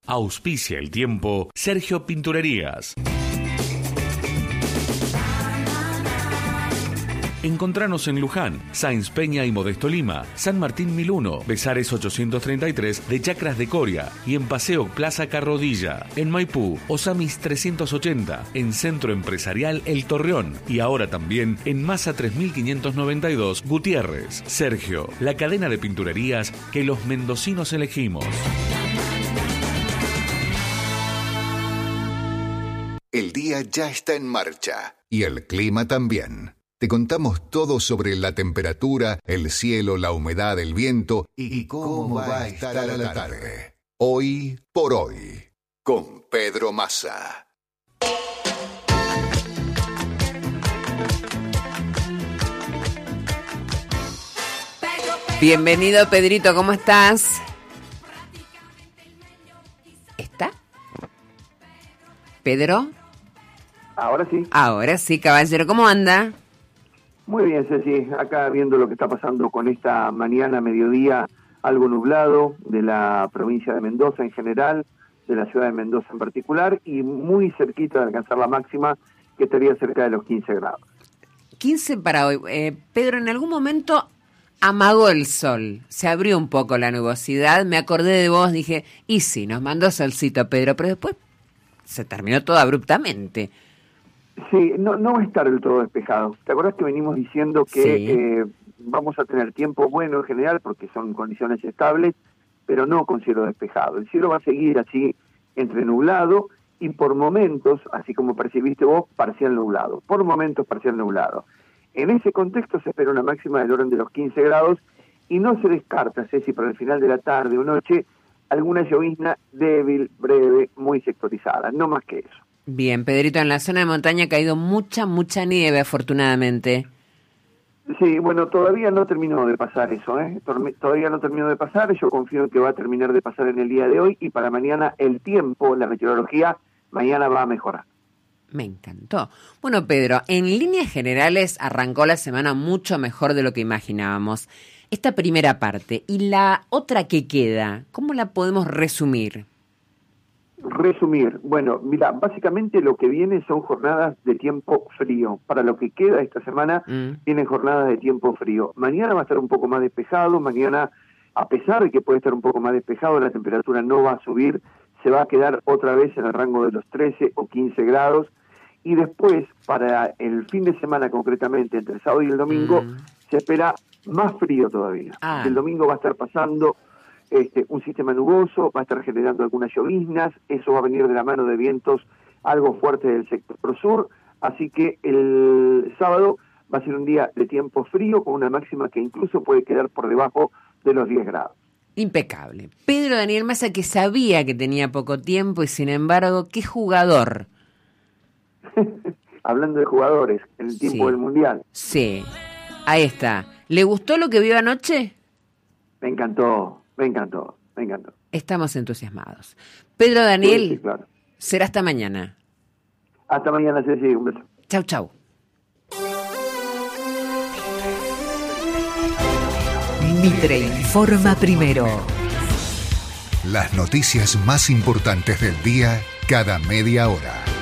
Auspicia el tiempo Sergio Pinturerías. Encontranos en Luján, Sáenz Peña y Modesto Lima, San Martín 1001, Besares 833 de Chacras de Coria y en Paseo Plaza Carrodilla, en Maipú, Osamis 380, en Centro Empresarial El Torreón y ahora también en Masa 3592 Gutiérrez. Sergio, la cadena de pinturerías que los mendocinos elegimos. El día ya está en marcha y el clima también. Te contamos todo sobre la temperatura, el cielo, la humedad, el viento y cómo va a estar a la tarde. Hoy por hoy, con Pedro Massa. Bienvenido, Pedrito, ¿cómo estás? ¿Está? ¿Pedro? Ahora sí. Ahora sí, caballero, ¿cómo anda? Muy bien, Ceci, acá viendo lo que está pasando con esta mañana, mediodía, algo nublado de la provincia de Mendoza en general, de la ciudad de Mendoza en particular, y muy cerquita de alcanzar la máxima, que estaría cerca de los 15 grados. 15 para hoy. Pedro, en algún momento amagó el sol, se abrió un poco la nubosidad, me acordé de vos, dije, y sí, nos mandó solcito, Pedro, pero después se terminó todo abruptamente. Sí, no va a estar del todo despejado. ¿Te acuerdas que venimos diciendo que vamos a tener tiempo bueno en general porque son condiciones estables, pero no con cielo despejado? El cielo va a seguir así entre nublado y por momentos, así como percibiste vos, parcial nublado. Por momentos parcial nublado. En ese contexto se espera una máxima del orden de los 15 grados y no se descarta, Ceci, para el final de la tarde o noche, alguna llovizna débil, breve, muy sectorizada, no más que eso. Bien, Pedrito, en la zona de montaña ha caído mucha nieve, afortunadamente. Sí, bueno, todavía no terminó de pasar eso, todavía no terminó de pasar, yo confío en que va a terminar de pasar en el día de hoy y para mañana el tiempo, la meteorología, mañana va a mejorar. Me encantó. Bueno, Pedro, en líneas generales arrancó la semana mucho mejor de lo que imaginábamos. Esta primera parte y la otra que queda, ¿cómo la podemos resumir? Bueno, mira, básicamente lo que viene son jornadas de tiempo frío. Para lo que queda esta semana, vienen jornadas de tiempo frío. Mañana va a estar un poco más despejado, mañana, a pesar de que puede estar un poco más despejado, la temperatura no va a subir, se va a quedar otra vez en el rango de los 13 o 15 grados. Y después, para el fin de semana concretamente, entre el sábado y el domingo, se espera más frío todavía. El domingo va a estar pasando un sistema nuboso, va a estar generando algunas lloviznas, eso va a venir de la mano de vientos algo fuertes del sector sur, así que el sábado va a ser un día de tiempo frío con una máxima que incluso puede quedar por debajo de los 10 grados. Impecable. Pedro Daniel Massa, que sabía que tenía poco tiempo y sin embargo, ¿qué jugador? Hablando de jugadores, en el tiempo del Mundial. Sí, ahí está. ¿Le gustó lo que vio anoche? Me encantó. Estamos entusiasmados. Pedro Daniel, sí, claro. Será hasta mañana. Hasta mañana, Ceci, un beso. Chau. Mitre informa primero. Las noticias más importantes del día cada media hora.